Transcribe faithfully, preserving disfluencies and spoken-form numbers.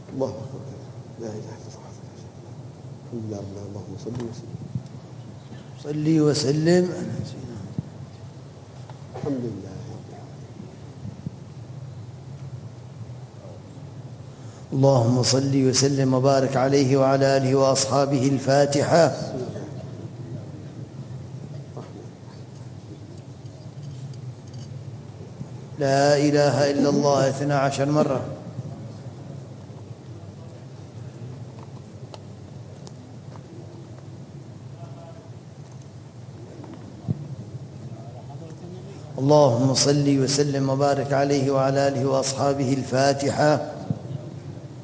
الله أكبر. لا إله إلا الله. الحمد لله رب العالمين. اللهم صل وسلم. صلي وسلم. الحمد لله. اللهم صل وسلم وبارك عليه وعلى آله وأصحابه. الفاتحة. لا إله إلا الله اثنا عشر مرة. اللهم صل وسلم وبارك عليه وعلى آله وأصحابه. الفاتحة.